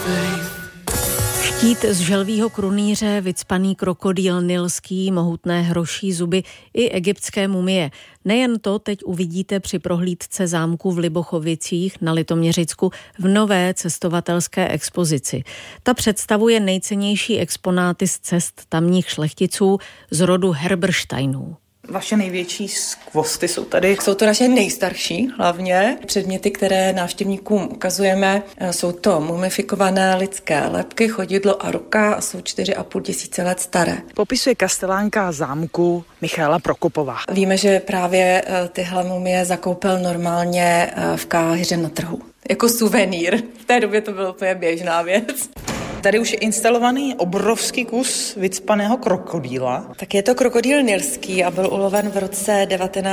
Štít z želvího krunýře, vycpaný krokodýl nilský, mohutné hroší zuby i egyptské mumie. Nejen to teď uvidíte při prohlídce zámku v Libochovicích na Litoměřicku v nové cestovatelské expozici. Ta představuje nejcennější exponáty z cest tamních šlechticů z rodu Herbersteinů. Vaše největší skvosty jsou tady. Jsou to naše nejstarší hlavně. Předměty, které návštěvníkům ukazujeme, jsou to mumifikované lidské lebky, chodidlo a ruka a jsou 4,5 tisíce let staré. Popisuje kastelánka zámku Michaela Prokopová. Víme, že právě tyhle mumie zakoupil normálně v Káhiře na trhu. Jako suvenýr. V té době to byla úplně běžná věc. Tady už je instalovaný obrovský kus vycpaného krokodýla. Tak je to krokodýl nilský a byl uloven v roce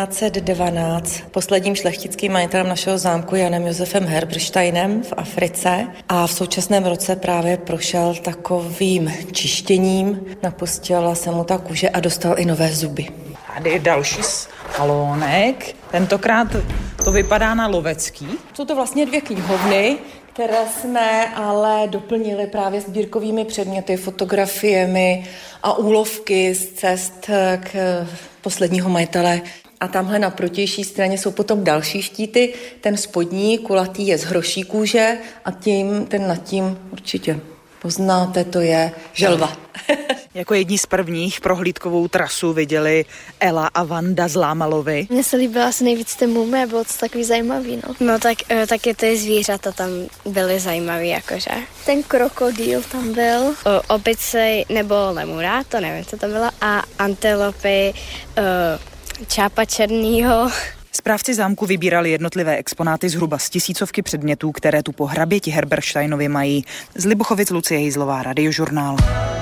1912 posledním šlechtickým majitelem našeho zámku Janem Josefem Herbersteinem v Africe a v současném roce právě prošel takovým čištěním, napustila se mu ta kůže a dostal i nové zuby. Tady je další salónek, tentokrát to vypadá na lovecký. Jsou to vlastně 2 knihovny, které jsme ale doplnili právě sbírkovými předměty, fotografiemi a úlovky z cest k posledního majitele. A tamhle na protější straně jsou potom další štíty. Ten spodní, kulatý, je z hroší kůže a ten nad tím určitě poznáte, to je želva. Jako jedni z prvních prohlídkovou trasu viděli Ela a Vanda z Lámalovy. Mně se líbila asi nejvíc ty mumie, bylo to takový zajímavý, no. No tak taky ty zvířata tam byly zajímavý, jakože. Ten krokodýl tam byl, opice nebo lemura, to nevím, co to bylo, a antilopy, čápa černýho. Správci zámku vybírali jednotlivé exponáty zhruba z tisícovky předmětů, které tu po hraběti Herbersteinovi mají. Z Libochovic Lucie Hejzlová, Radiožurnál.